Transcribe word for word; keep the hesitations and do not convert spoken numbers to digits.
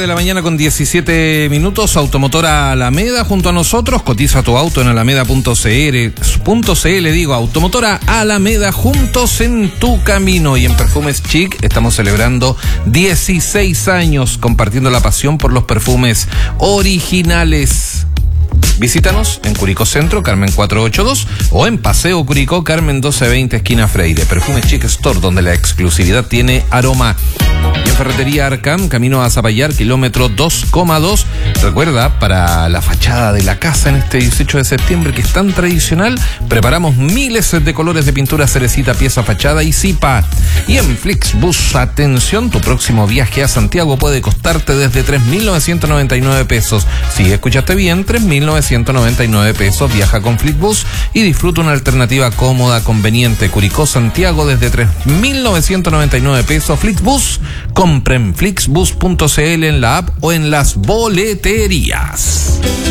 de la mañana con diecisiete minutos. Automotora Alameda junto a nosotros. Cotiza tu auto en alameda punto c l. Digo, Automotora Alameda, juntos en tu camino. Y en Perfumes Chic estamos celebrando dieciséis años compartiendo la pasión por los perfumes originales. Visítanos en Curicó Centro, Carmen cuatrocientos ochenta y dos, o en Paseo Curicó, Carmen doce veinte, esquina Freire. Perfume Chic Store, donde la exclusividad tiene aroma. Y en Ferretería Arcam, camino a Zapallar, kilómetro dos coma dos. Recuerda, para la fachada de la casa en este dieciocho de septiembre, que es tan tradicional, preparamos miles de colores de pintura cerecita, pieza, fachada y zipa. Y en Flixbus, atención, tu próximo viaje a Santiago puede costarte desde tres mil novecientos noventa y nueve pesos. Si escuchaste bien, tres mil novecientos noventa y nueve pesos. Viaja con Flixbus y disfruta una alternativa cómoda, conveniente. Curicó, Santiago, desde tres mil novecientos noventa y nueve pesos. Flixbus, compren flixbus punto c l en la app o en las boleterías.